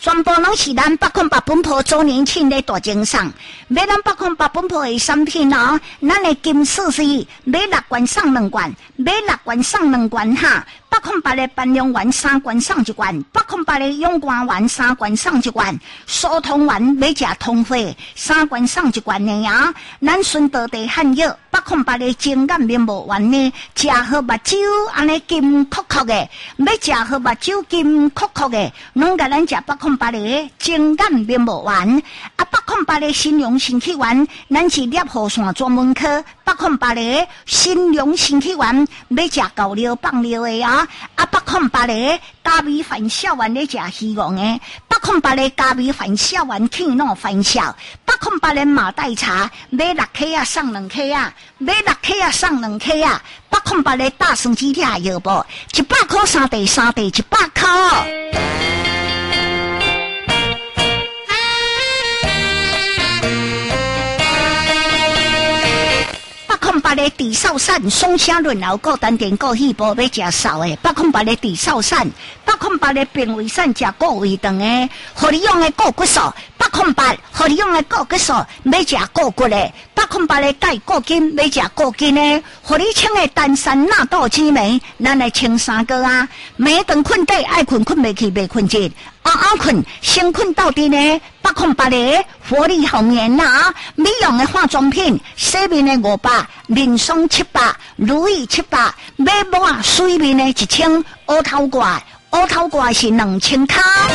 全部拢是咱北控八本铺周年庆的大奖赏。买咱北控八本铺的产品哦，咱的金饰是买6罐送2罐，买6罐送2罐哈。北控八的半量丸3罐送1罐，北控八的永冠丸3罐送1罐，疏通丸买食通费3罐送1罐的呀。咱顺道地汉药，北控八的精眼面膜丸呢，食好目睭安尼金酷酷的，要食好目睭金酷酷的，拢甲咱食北控八的精眼面膜丸。啊，北控八的新荣新气丸，咱是摄护腺专门科，北控八的新荣新气丸，要食高料放料的啊。啊，北控八的加味反笑丸咧食希望的，北控八的加味反笑丸气脑反笑，北控八的马黛茶买6克啊送2克啊，买6克啊送2克啊，北控八的大生肌贴药布100块3袋100块。8个地少散，松香润喉膏单点膏细胞要食少诶，808个地少散，808个病胃散食固胃肠诶，互你用诶固骨素，808，互你用诶固骨素要食固骨诶，808个钙固筋要食固筋诶，互你清诶丹参纳豆青梅，咱来清3个啊，每顿困底爱困困袂去袂困日。困，先困到底呢？808个活力好眠啦！美容的化妆品，洗面的500，面霜700，如意700，买膜水面的1000，乌头挂是2000块。